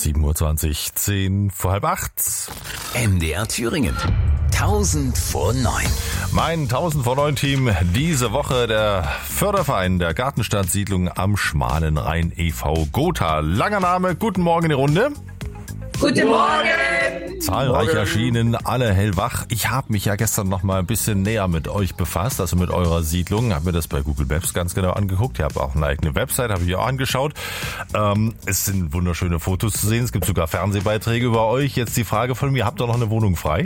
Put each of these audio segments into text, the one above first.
7:20 Uhr, 10 vor halb 8. MDR Thüringen. 1000 vor 9. Mein 1000 vor 9 Team diese Woche der Förderverein der Gartenstadtsiedlung am Schmalen Rhein e.V. Gotha. Langer Name, guten Morgen in die Runde. Guten Morgen! Zahlreich erschienen, alle hellwach. Ich habe mich ja gestern noch mal ein bisschen näher mit euch befasst, also mit eurer Siedlung. Habe mir das bei Google Maps ganz genau angeguckt. Ihr habt auch eine eigene Website, habe ich auch angeschaut. Es sind wunderschöne Fotos zu sehen. Es gibt sogar Fernsehbeiträge über euch. Jetzt die Frage von mir, habt ihr noch eine Wohnung frei?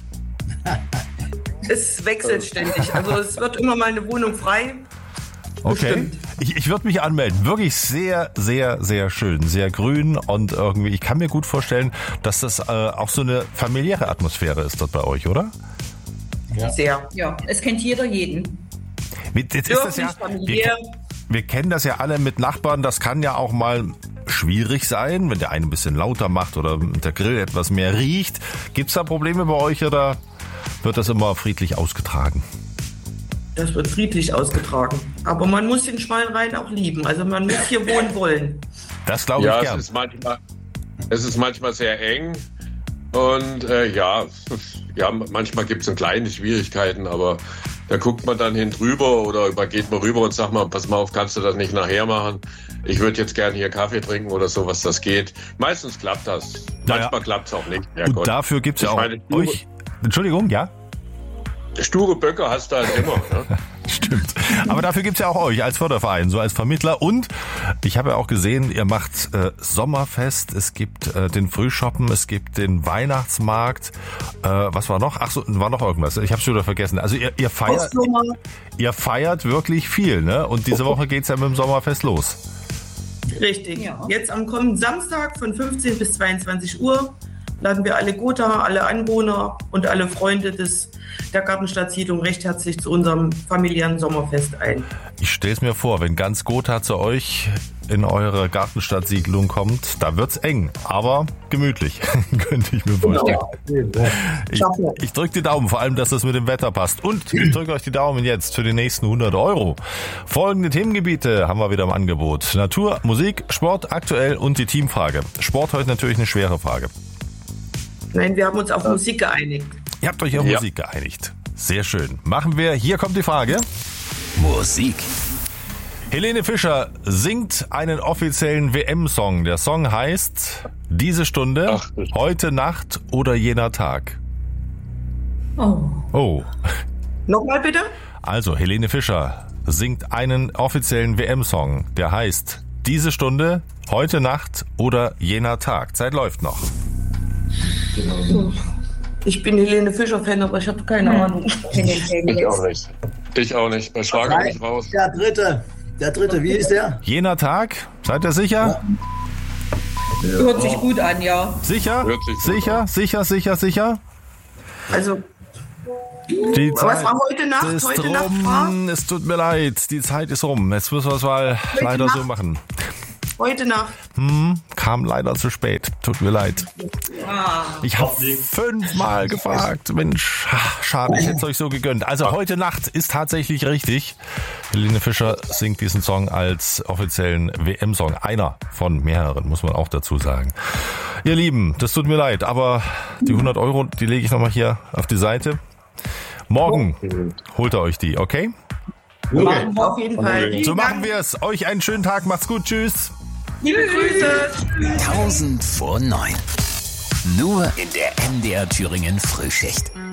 Es wechselt ständig. Also es wird immer mal eine Wohnung frei. Okay, ich würde mich anmelden. Wirklich sehr, sehr, sehr schön, sehr grün und irgendwie, ich kann mir gut vorstellen, dass das auch so eine familiäre Atmosphäre ist dort bei euch, oder? Ja. Sehr. Ja, es kennt jeder jeden. Jetzt ist das ja, wir kennen das ja alle mit Nachbarn, das kann ja auch mal schwierig sein, wenn der eine ein bisschen lauter macht oder der Grill etwas mehr riecht. Gibt's da Probleme bei euch oder wird das immer friedlich ausgetragen? Das wird friedlich ausgetragen. Aber man muss den Schmalen Rhein auch lieben. Also man muss hier wohnen wollen. Das glaube ich gern. Es ist manchmal sehr eng. Und manchmal gibt es kleine Schwierigkeiten, aber da guckt man dann hin drüber oder geht man rüber und sagt mal, pass mal auf, kannst du das nicht nachher machen? Ich würde jetzt gerne hier Kaffee trinken oder so, was das geht. Meistens klappt das. Manchmal klappt es auch nicht. Und dafür gibt es ja auch euch... Entschuldigung, ja? Sture Böcke hast du halt immer. Ne? Stimmt. Aber dafür gibt's ja auch euch als Förderverein, so als Vermittler. Und ich habe ja auch gesehen, ihr macht Sommerfest, es gibt den Frühshoppen, es gibt den Weihnachtsmarkt. Was war noch? Ach so, war noch irgendwas. Ich habe schon wieder vergessen. Also ihr feiert wirklich viel, ne? Und diese Woche geht's ja mit dem Sommerfest los. Richtig. Ja. Jetzt am kommenden Samstag von 15 bis 22 Uhr laden wir alle Gotha, alle Anwohner und alle Freunde der Gartenstadtsiedlung recht herzlich zu unserem familiären Sommerfest ein. Ich stelle es mir vor, wenn ganz Gotha zu euch in eure Gartenstadtsiedlung kommt, da wird's eng, aber gemütlich, könnte ich mir vorstellen. Ich drücke die Daumen, vor allem, dass das mit dem Wetter passt. Und ich drücke euch die Daumen jetzt für die nächsten 100 €. Folgende Themengebiete haben wir wieder im Angebot. Natur, Musik, Sport, aktuell und die Teamfrage. Sport heute natürlich eine schwere Frage. Nein, wir haben uns auf Musik geeinigt. Ihr habt euch auf Musik geeinigt. Sehr schön. Machen wir. Hier kommt die Frage. Musik. Helene Fischer singt einen offiziellen WM-Song. Der Song heißt Diese Stunde, heute Nacht oder jener Tag. Oh. Nochmal bitte? Also, Helene Fischer singt einen offiziellen WM-Song. Der heißt Diese Stunde, heute Nacht oder jener Tag. Zeit läuft noch. Ich bin Helene Fischer-Fan, aber ich habe keine Ahnung. Ich auch nicht. Bei Schlager bin ich raus. Der dritte, wie ist der? Jener Tag, seid ihr sicher? Ja. Hört sich gut an, ja. Sicher? Sicher? Also, die Zeit was war heute Nacht? ist Heute rum. Nacht war? Es tut mir leid, die Zeit ist rum. Jetzt müssen wir es mal leider so machen. Heute Nacht. Kam leider zu spät. Tut mir leid. Ich habe 5-mal gefragt. Mensch, schade, ich hätte es euch so gegönnt. Also heute Nacht ist tatsächlich richtig. Helene Fischer singt diesen Song als offiziellen WM-Song. Einer von mehreren, muss man auch dazu sagen. Ihr Lieben, das tut mir leid, aber die 100 €, die lege ich nochmal hier auf die Seite. Morgen holt ihr euch die, okay? Machen wir auf jeden Fall. So machen wir es. Euch einen schönen Tag. Macht's gut. Tschüss. Liebe Grüße. 1000 vor 9. Nur in der MDR Thüringen Frühschicht.